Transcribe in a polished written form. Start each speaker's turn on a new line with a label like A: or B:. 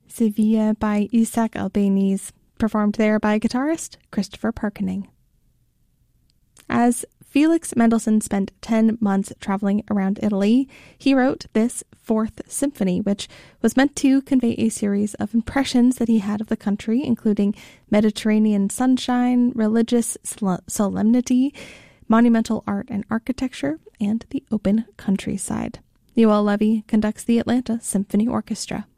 A: Sevilla by Isaac Albéniz, performed there by guitarist Christopher Parkening. As Felix Mendelssohn spent 10 months traveling around Italy, he wrote this Fourth Symphony, which was meant to convey a series of impressions that he had of the country, including Mediterranean sunshine, religious solemnity, monumental art and architecture, and the open countryside. Joel Levy conducts the Atlanta Symphony Orchestra.